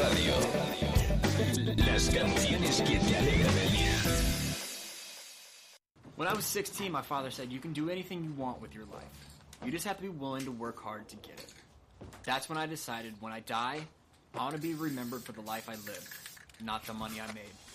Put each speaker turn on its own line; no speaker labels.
Radio. Las canciones que te alegran el día.
When I was 16, my father said, you can do anything you want with your life. You just have to be willing to work hard to get it. That's when I decided, when I die, I want to be remembered for the life I lived, not the money I made.